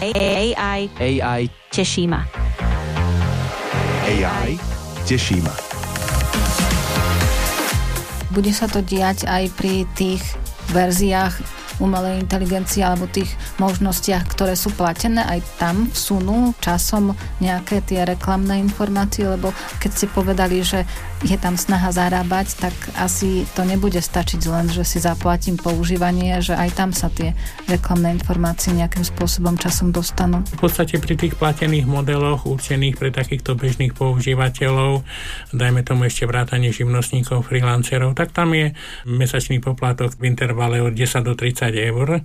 AI teší ma. AI teší ma. Bude sa to diať aj pri tých verziách umelej inteligencie alebo tých možnostiach, ktoré sú platené, aj tam vsunú časom nejaké tie reklamné informácie, lebo keď ste povedali, že je tam snaha zarábať, tak asi to nebude stačiť len, že si zaplatím používanie, že aj tam sa tie reklamné informácie nejakým spôsobom časom dostanú. V podstate pri tých platených modeloch určených pre takýchto bežných používateľov, dajme tomu ešte vrátanie živnostníkov, freelancerov, tak tam je mesačný poplatok v intervale od 10 do 30 eur.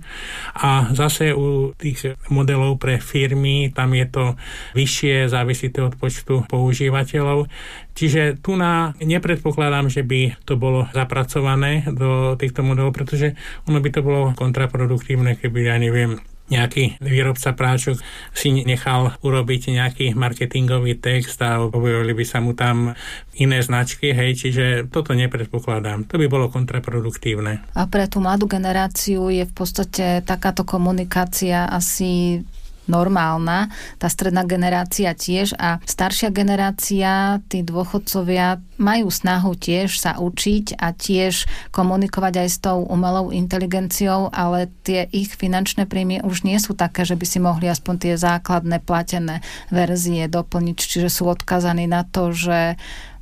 A zase u tých modelov pre firmy tam je to vyššie, závisí to od počtu používateľov. Čiže tu nepredpokladám, že by to bolo zapracované do týchto modelov, pretože ono by to bolo kontraproduktívne, keby, ja neviem, nejaký výrobca práčok si nechal urobiť nejaký marketingový text a objavili by sa mu tam iné značky, hej, čiže toto nepredpokladám. To by bolo kontraproduktívne. A pre tú mladú generáciu je v podstate takáto komunikácia asi normálna, tá stredná generácia tiež a staršia generácia, tí dôchodcovia majú snahu tiež sa učiť a tiež komunikovať aj s tou umelou inteligenciou, ale tie ich finančné príjmy už nie sú také, že by si mohli aspoň tie základné platené verzie doplniť, čiže sú odkazaní na to, že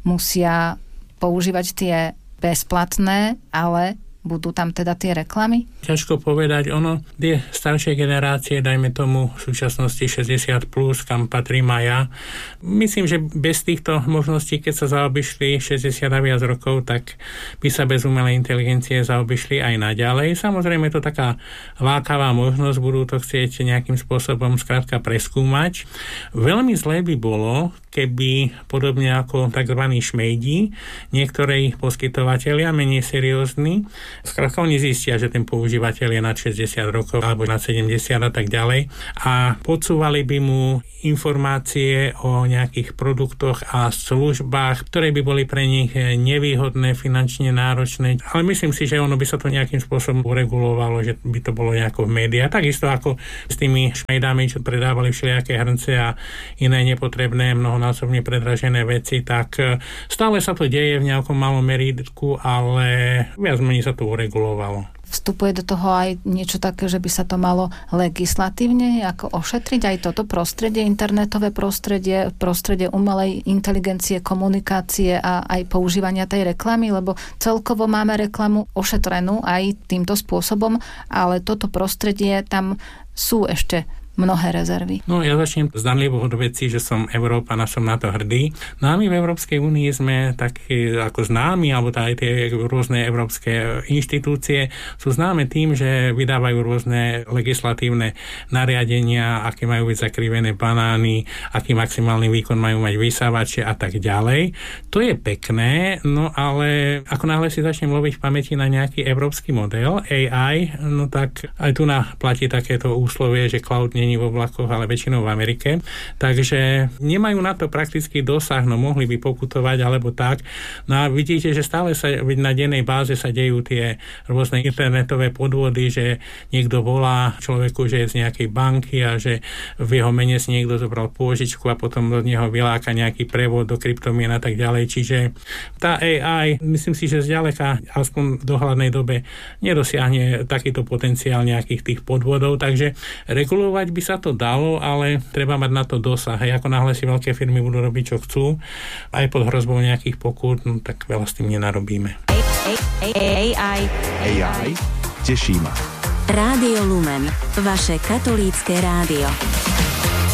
musia používať tie bezplatné, ale budú tam teda tie reklamy? Ťažko povedať, tie staršie generácie, dajme tomu v súčasnosti 60+, kam patrím aj ja. Myslím, že bez týchto možností, keď sa zaobišli 60 a viac rokov, tak by sa bez umelej inteligencie zaobišli aj naďalej. Samozrejme je to taká lákavá možnosť, budú to chcieť nejakým spôsobom skrátka preskúmať. Veľmi zlé by bolo, keby podobne ako tzv. Šmejdi, niektoré ich poskytovatelia menej seriózni, skrátka oni zistia, že ten používateľ je nad 60 rokov alebo nad 70 a tak ďalej a podsúvali by mu informácie o nejakých produktoch a službách, ktoré by boli pre nich nevýhodné, finančne náročné. Ale myslím si, že ono by sa to nejakým spôsobom uregulovalo, že by to bolo nejako v médiách. Takisto ako s tými šmejdami, čo predávali všelijaké hrnce a iné nepotrebné, mnohonásobne predražené veci, tak stále sa to deje v nejakom malom meritku, ale viac menej sa to uregulovalo. Vstupuje do toho aj niečo také, že by sa to malo legislatívne ako ošetriť aj toto prostredie, internetové prostredie, prostredie umelej inteligencie, komunikácie a aj používania tej reklamy, lebo celkovo máme reklamu ošetrenú aj týmto spôsobom, ale toto prostredie, tam sú ešte mnohé rezervy. No ja začnem zdanlivo od vecí, že som Európan a som na to hrdý. No a my v Európskej únii sme takí ako známi, alebo aj tie rôzne európske inštitúcie sú známe tým, že vydávajú rôzne legislatívne nariadenia, aké majú byť zakrivené banány, aký maximálny výkon majú mať vysávače a tak ďalej. To je pekné, no ale ako náhle si začnem loviť v pamäti na nejaký európsky model AI, no tak aj tu platí takéto úslovie, že cloud není v oblakoch, ale väčšinou v Amerike. Takže nemajú na to praktický dosah, no mohli by pokutovať alebo tak. No a vidíte, že stále sa na dennej báze sa dejú tie rôzne internetové podvody, že niekto volá človeku, že je z nejakej banky a že v jeho mene si niekto zobral pôžičku a potom od neho vyláka nejaký prevod do kryptomien a tak ďalej. Čiže tá AI, myslím si, že zďaleka aspoň v dohľadnej dobe nedosiahne takýto potenciál nejakých tých podvodov, takže regulovať by sa to dalo, ale treba mať na to dosah. Hej, ako náhle si veľké firmy budú robiť, čo chcú, aj pod hrozbou nejakých pokút, no tak veľa s tým nenarobíme. AI teší ma. Rádio Lumen, vaše katolícke rádio.